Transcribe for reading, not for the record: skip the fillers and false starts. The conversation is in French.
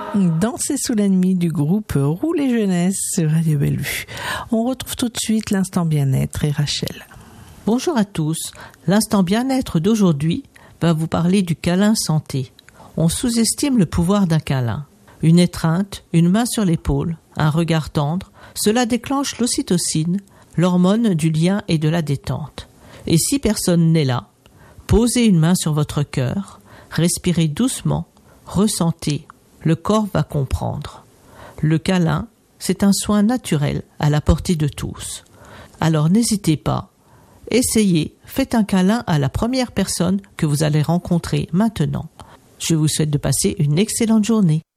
Danser sous la nuit du groupe Roulet Jeunesse sur Radio Bellevue. On retrouve tout de suite l'instant bien-être et Rachel. Bonjour à tous. L'instant bien-être d'aujourd'hui va vous parler du câlin santé. On sous-estime le pouvoir d'un câlin. Une étreinte, une main sur l'épaule, un regard tendre, cela déclenche l'ocytocine, l'hormone du lien et de la détente. Et si personne n'est là, posez une main sur votre cœur, respirez doucement, ressentez. Le corps va comprendre. Le câlin, c'est un soin naturel à la portée de tous. Alors n'hésitez pas. Essayez, faites un câlin à la première personne que vous allez rencontrer maintenant. Je vous souhaite de passer une excellente journée.